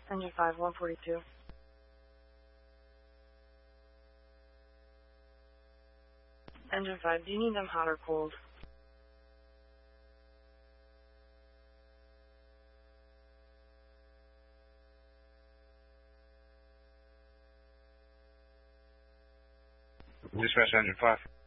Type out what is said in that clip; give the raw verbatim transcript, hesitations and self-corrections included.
Engine five, one forty-two. Engine five, do you need them hot or cold? Dispatch engine five.